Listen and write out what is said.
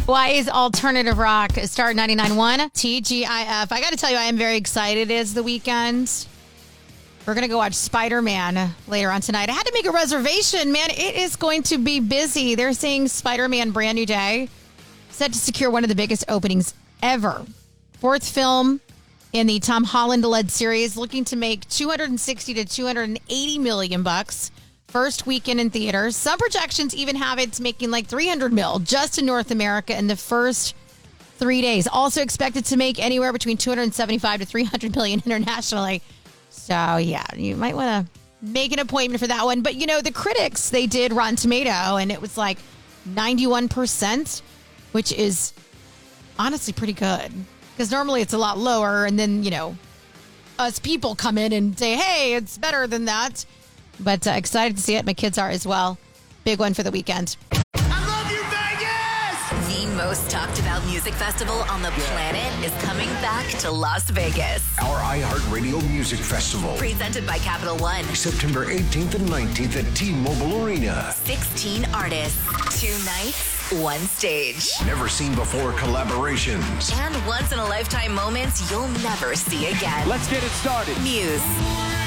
Hawaii's alternative rock, Star 99.1, TGIF. I got to tell you, I am very excited. It is the weekend. We're going to go watch Spider-Man later on tonight. I had to make a reservation. Man, it is going to be busy. They're saying Spider-Man Brand New Day set to secure one of the biggest openings ever. Fourth film in the Tom Holland-led series, looking to make $260 to $280 million bucks. First weekend in theaters. Some projections even have it making like $300 million just in North America in the first 3 days. Also expected to make anywhere between $275 to $300 million internationally. So, yeah, you might want to make an appointment for that one. But, you know, the critics, they did Rotten Tomato, and it was like 91%, which is honestly pretty good. Because normally it's a lot lower, and then, you know, us people come in and say, hey, it's better than that. But excited to see it. My kids are as well. Big one for the weekend. I love you, Vegas! The most talked about music festival on the planet is coming back to Las Vegas. Our iHeartRadio Music Festival. Presented by Capital One. September 18th and 19th at T-Mobile Arena. 16 artists, 2 nights, 1 stage. Never seen before collaborations. And once-in-a-lifetime moments you'll never see again. Let's get it started. Muse,